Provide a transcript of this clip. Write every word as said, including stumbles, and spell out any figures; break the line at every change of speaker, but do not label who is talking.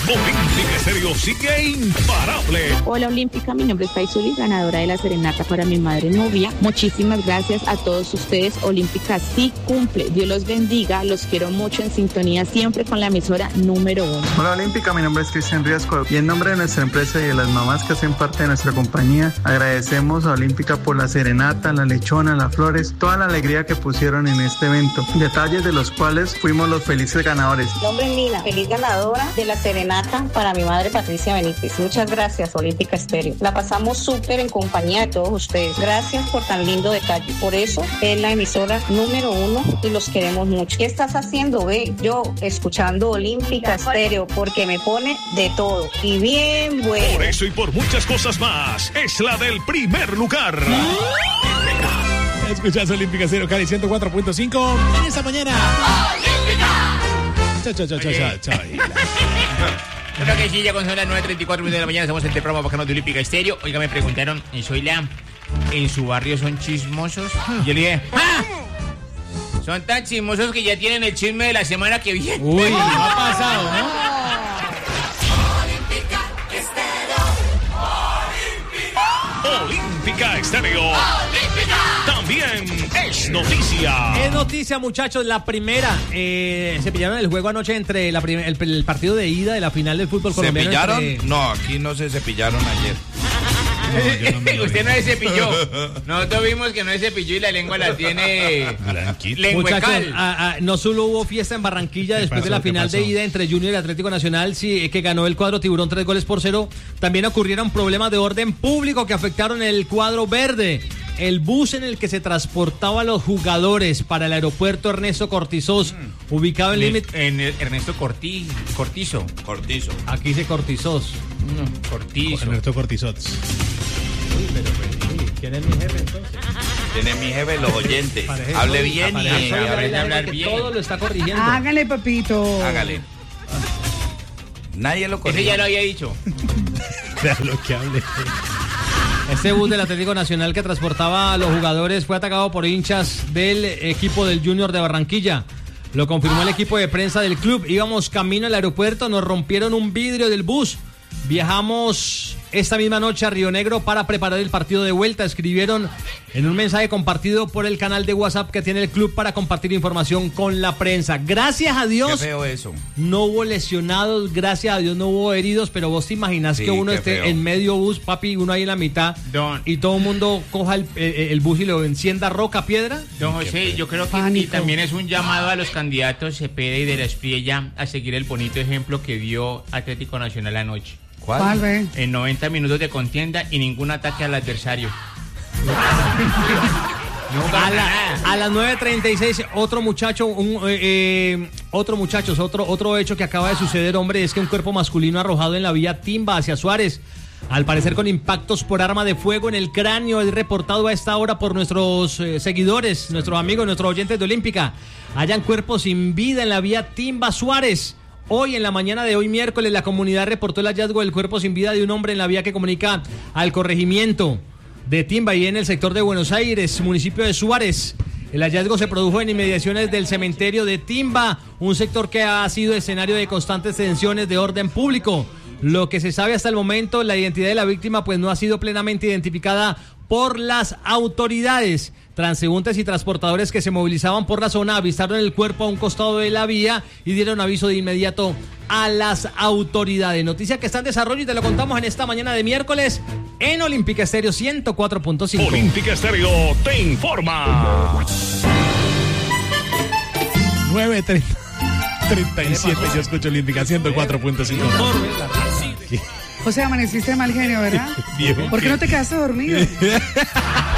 Olímpica Estéreo sigue imparable.
Hola Olímpica, mi nombre es Faisuli, ganadora de la serenata para mi madre novia. Muchísimas gracias a todos ustedes. Olímpica sí cumple. Dios los bendiga. Los quiero mucho, en sintonía siempre con la emisora número uno.
Hola Olímpica, mi nombre es Cristian Riasco y en nombre de nuestra empresa y de las mamás que hacen parte de nuestra compañía, agradecemos a Olímpica por la serenata, la lechona, las flores, toda la alegría que pusieron en este evento, detalles de los cuales fuimos los felices ganadores.
Mi nombre es Nina, feliz ganadora de la serenata para mi madre Patricia Benítez. Muchas gracias, Olímpica Estéreo. La pasamos súper en compañía de todos ustedes. Gracias por tan lindo detalle. Por eso es la emisora número uno y los queremos mucho. ¿Qué estás haciendo, ve? Yo escuchando Olímpica Estéreo porque me pone de todo y bien bueno.
Por eso y por muchas cosas más, es la del primer lugar.
Escuchas Olímpica Estéreo Cali ciento cuatro punto cinco en esta mañana. Chao, chao, chao, chao, chao.
Creo que sí, ya cuando son las nueve treinta y cuatro minutos de la mañana estamos en el programa bacano de Olímpica Estéreo. Oiga, me preguntaron, soy la... ¿en su barrio son chismosos? Y yo le dije, ¡ah! Son tan chismosos que ya tienen el chisme de la semana que viene.
Uy, no ha pasado, ¿no?
Olímpica Estéreo. Olímpica. También es noticia.
Es noticia, muchachos. La primera. Eh, se pillaron el juego anoche entre la prim- el, el partido de ida de la final del fútbol colombiano.
¿Se pillaron?
Entre...
No, aquí no se cepillaron ayer.
No, no Usted no se cepilló. Nosotros vimos que no se cepilló y la lengua la tiene
Muchachos, a, a, no solo hubo fiesta en Barranquilla después de la final de ida entre Junior y Atlético Nacional, sí, que ganó el cuadro Tiburón tres goles por cero. También ocurrieron problemas de orden público que afectaron el cuadro verde. El bus en el que se transportaba a los jugadores para el aeropuerto Ernesto Cortizos, mm. ubicado en límite...
En el Ernesto Corti... Cortizo.
Cortizo.
Aquí dice Cortizos.
No, Cortizo.
Ernesto Cortizos. Uy, pero, pero ¿quién es mi jefe entonces?
¿Quién es mi jefe? Los oyentes.
Aparece,
Hable
soy,
bien y
aprende a hablar bien.
Todo lo está corrigiendo.
Hágale, papito.
Hágale. Nadie lo corrige.
Ese ya lo había dicho.
Vea lo que hable. Este bus del Atlético Nacional que transportaba a los jugadores fue atacado por hinchas del equipo del Junior de Barranquilla. Lo confirmó el equipo de prensa del club. Íbamos camino al aeropuerto, nos rompieron un vidrio del bus. Viajamos esta misma noche a Río Negro para preparar el partido de vuelta. Escribieron en un mensaje compartido por el canal de WhatsApp que tiene el club para compartir información con la prensa. Gracias a Dios.
Qué feo eso.
No hubo lesionados, gracias a Dios no hubo heridos, pero vos te imaginas sí, que uno esté feo. En medio bus, papi, uno ahí en la mitad, Don. Y todo el mundo coja el, el, el bus y lo encienda roca, piedra.
Don José, yo creo que y también es un llamado a los candidatos Cepeda y de la Espriella a seguir el bonito ejemplo que dio Atlético Nacional anoche.
¿Cuál? ¿Cuál ve?
En noventa minutos de contienda y ningún ataque al adversario.
No, a, la, a las nueve treinta y seis, otro muchacho, un, eh, eh, otro muchachos, otro, otro hecho que acaba de suceder, hombre, es que un cuerpo masculino arrojado en la vía Timba hacia Suárez, al parecer con impactos por arma de fuego en el cráneo, es reportado a esta hora por nuestros eh, seguidores, nuestros amigos, nuestros oyentes de Olímpica. Hayan cuerpos sin vida en la vía Timba Suárez. Hoy, en la mañana de hoy, miércoles, la comunidad reportó el hallazgo del cuerpo sin vida de un hombre en la vía que comunica al corregimiento de Timba y en el sector de Buenos Aires, municipio de Suárez. El hallazgo se produjo en inmediaciones del cementerio de Timba, un sector que ha sido escenario de constantes tensiones de orden público. Lo que se sabe hasta el momento, la identidad de la víctima pues no ha sido plenamente identificada por las autoridades. Transeúntes y transportadores que se movilizaban por la zona avistaron el cuerpo a un costado de la vía y dieron aviso de inmediato a las autoridades. Noticia que está en desarrollo y te lo contamos en esta mañana de miércoles en Olímpica Estéreo ciento cuatro punto cinco.
Olímpica Estéreo te informa.
nueve treinta y siete, yo escucho Olímpica ciento cuatro punto cinco.
O sea, amaneciste de mal genio, ¿verdad? ¿Por qué no te quedaste dormido?